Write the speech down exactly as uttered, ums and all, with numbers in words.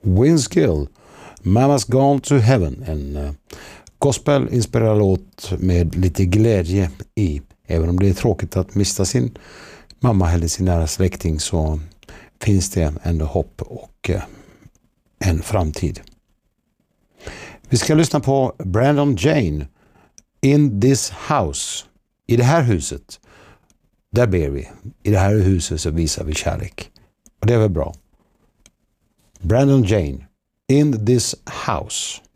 Vince Gill, Mama's Gone to Heaven, en uh, gospel-inspirerad låt med lite glädje i. Även om det är tråkigt att mista sin mamma eller sin nära släkting, så finns det ändå hopp och uh, en framtid. Vi ska lyssna på Brandon Jane, In This House. I det här huset, där ber vi. I det här huset så visar vi kärlek. Och det är väl bra. Brandon Jane, In This House.